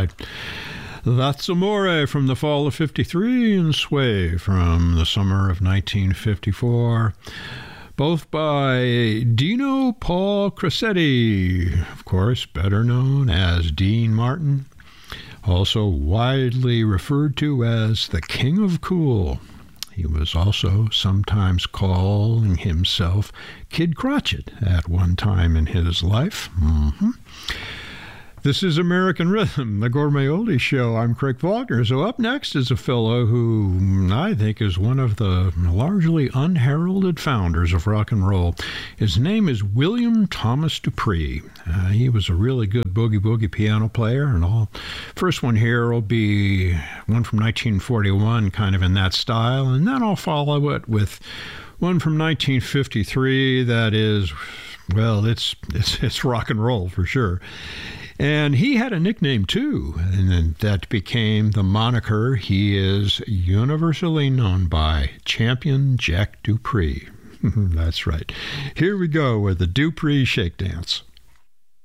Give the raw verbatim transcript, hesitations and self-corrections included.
right. That's Amore from the fall of fifty-three and Sway from the summer of nineteen fifty-four. Both by Dino Paul Cressetti, of course, better known as Dean Martin, also widely referred to as the King of Cool. He was also sometimes calling himself Kid Crotchet at one time in his life. Mm-hmm. This is American Rhythm, the Gourmet Oldie Show. I'm Craig Faulkner. So up next is a fellow who I think is one of the largely unheralded founders of rock and roll. His name is William Thomas Dupree. Uh, he was a really good boogie-boogie piano player, and all. First one here will be one from nineteen forty-one, kind of in that style, and then I'll follow it with one from nineteen fifty-three that is, well, it's it's, it's rock and roll for sure. And he had a nickname, too, and then that became the moniker he is universally known by, Champion Jack Dupree. That's right. Here we go with the Dupree Shake Dance.